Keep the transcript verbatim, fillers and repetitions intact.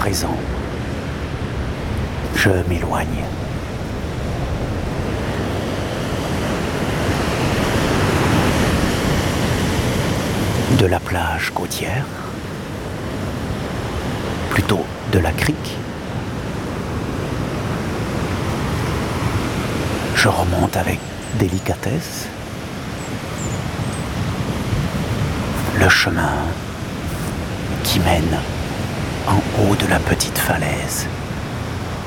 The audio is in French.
présent, je m'éloigne. De la plage côtière, plutôt de la crique, je remonte avec délicatesse le chemin qui mène en haut de la petite falaise.